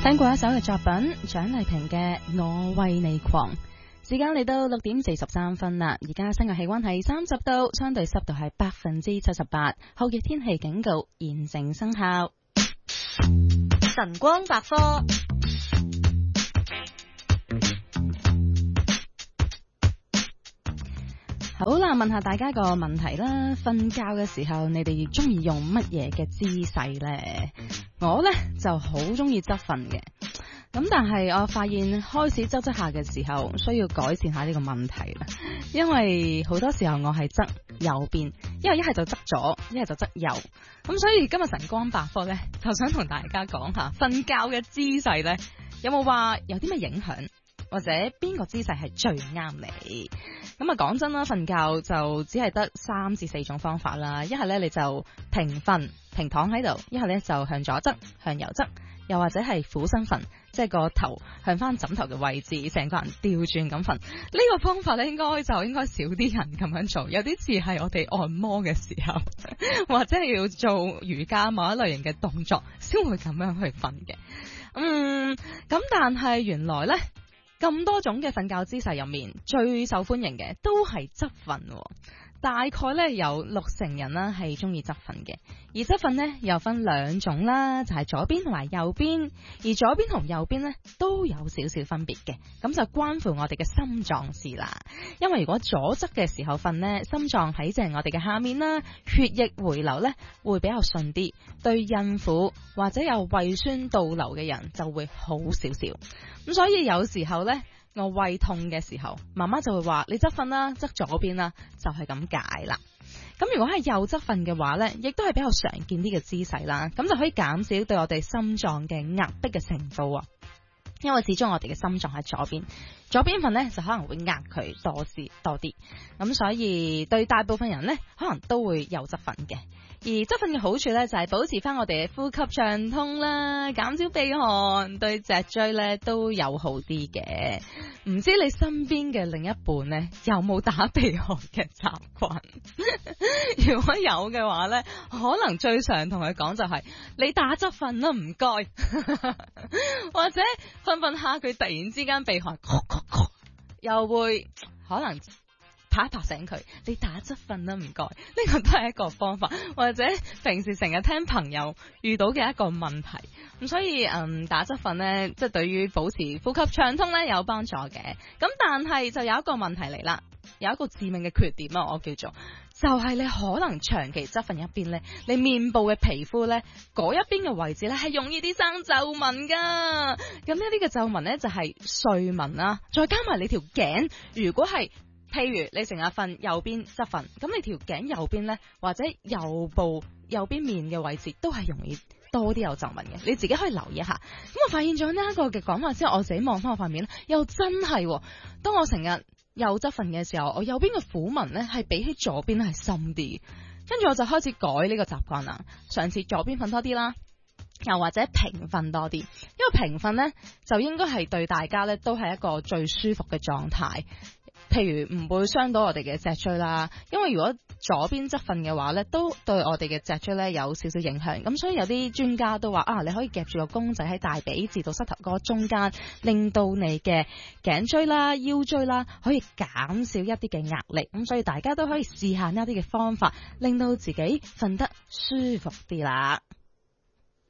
聽過一首嘅作品，蔣麗萍嘅《我為你狂》。時間嚟到6:43啦，而家室外氣溫係30度，相對濕度係78%，酷熱天氣警告現正生效。 晨光百科。 好啦，問下大家個問題啦，瞓覺嘅時候你哋中意用乜嘢嘅姿勢呢？我呢就好中意側瞓嘅，咁但係我發現開始側下嘅時候，需要改善下呢個問題啦，因為好多時候我係側右邊，因為一係就側左，一係就側右，咁所以今日晨光百科呢，就想同大家講下瞓覺嘅姿勢呢，有冇話有啲咩影響？或者邊個姿勢係最啱你？咁啊講真啦，瞓覺就只係得3至4種方法啦。一係咧你就平瞓平躺喺度，一係咧就向左側向右側，又或者係俯身瞓，即係個頭向翻枕頭嘅位置，成個人調轉咁瞓。呢個方法咧應該少啲人咁樣做，有啲似係我哋按摩嘅時候，或者係要做瑜伽某一類型嘅動作先會咁樣去瞓嘅。咁但係原來咧，咁多種嘅瞓覺姿勢入面，最受歡迎嘅都係側瞓，大概咧有60%人啦係中意側瞓嘅。而側瞓呢又分2種啦，就係左邊同埋右邊，而左邊同右邊呢都有少少分別嘅，咁就關乎我哋嘅心臟事啦。因為如果左側嘅時候瞓呢，心臟喺正我哋嘅下面啦，血液回流呢會比較順啲，對孕婦或者有胃酸倒流嘅人就會好少少。咁所以有時候呢，我胃痛嘅時候，媽媽就會話你側瞓啦，側左邊啦，就係咁解啦。咁如果係右側瞓嘅話呢，亦都係比較常見啲嘅姿勢啦，咁就可以減少對我哋心臟嘅壓迫嘅程度啊。因為始終我哋嘅心臟喺左邊瞓呢就可能會壓佢多啲，咁所以對大部分人呢，可能都會右側瞓嘅。而側瞓嘅好處呢，就係保持翻我哋嘅呼吸暢通啦，減少鼻鼾，對脊椎呢都有好啲嘅。唔知你身邊嘅另一半呢，有冇打鼻鼾嘅習慣？如果有嘅話呢，可能最常同佢講就係你打側瞓啦，唔該。或者瞓下佢突然之間鼻鼾，又會可能拍一拍醒佢，你打側瞓啦，唔該。呢個都係一個方法，或者平時成日聽朋友遇到嘅一個問題。咁所以打側瞓呢，即係對於保持呼吸暢通呢有幫助嘅。咁但係就有一個問題嚟啦，有一個致命嘅缺點啊，我叫做就係你可能長期側瞓一邊呢，你面部嘅皮膚呢，嗰一邊嘅位置呢係容易啲生皺紋噶。咁呢啲嘅皺紋呢，就係睡紋啦，再加埋你條頸，如果係譬如你成日瞓右邊側瞓，咁你條頸右邊呢，或者右邊面嘅位置都係容易多啲有皺紋嘅，你自己可以留意一下。咁我發現咗呢一個嘅講法之後，我自己望翻我塊面又真係，當我成日右側瞓嘅時候，我右邊嘅虎紋呢係比起左邊係深啲，跟住我就開始改呢個習慣啦。上次左邊瞓多啲啦，又或者平瞓多啲，因為平瞓呢就應該係對大家呢都係一個最舒服嘅狀態。譬如唔會傷到我哋嘅脊椎啦，因為如果左邊側瞓嘅話呢，都對我哋嘅脊椎呢有少少影響。咁所以有啲專家都話啊，你可以夾住個公仔喺大髀至到膝頭哥中間，令到你嘅頸椎啦、腰椎啦可以減少一啲嘅壓力。咁所以大家都可以試下呢一啲嘅方法，令到自己瞓得舒服啲啦。